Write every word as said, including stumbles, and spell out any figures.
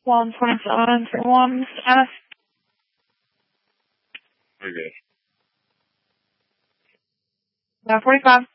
one twenty-seven three one, Anna. Okay. Yeah, forty-five.